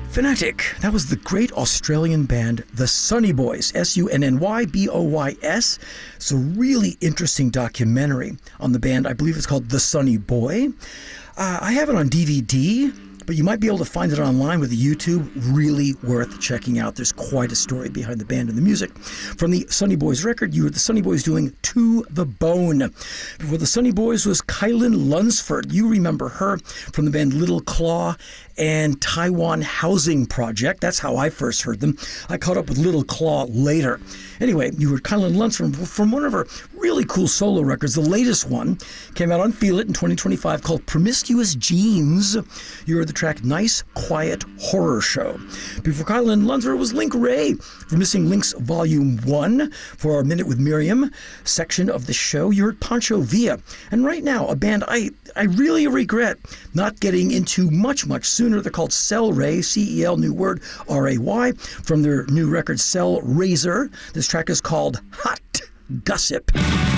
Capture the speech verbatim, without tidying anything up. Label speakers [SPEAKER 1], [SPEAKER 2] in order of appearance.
[SPEAKER 1] Fanatic. That was the great Australian band, the Sunny Boys, S U N N Y B O Y S. It's a really interesting documentary on the band. I believe it's called The Sunny Boy. Uh, I have it on D V D, but you might be able to find it online with YouTube. Really worth checking out. There's quite a story behind the band and the music. From the Sunny Boys record, you heard the Sunny Boys doing To the Bone. Before the Sunny Boys was Kylan Lunsford. You remember her from the band Little Claw and Taiwan Housing Project. That's how I first heard them. I caught up with Little Claw later. Anyway, you heard Kylan Lunsford from one of her really cool solo records. The latest one came out on Feel It in twenty twenty-five called Promiscuous Jeans. You heard the track Nice Quiet Horror Show. Before Kylan Lunsford was Link Wray from Missing Links Volume one for our Minute with Miriam section of the show. You heard Pancho Villa. And right now, a band I, I really regret not getting into much, much sooner. They're called Cell Ray, C E L, new word, R A Y, from their new record Cell Razor. This track is called Hot Gossip.